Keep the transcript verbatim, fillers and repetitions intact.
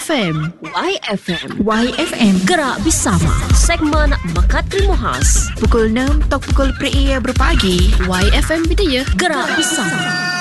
F M. Y F M. Y F M. Gerak bersama. Segmen Mekat Terima Khas. Pukul enam tok pukul per berpagi. Y F M Bidaya. Gerak bersama.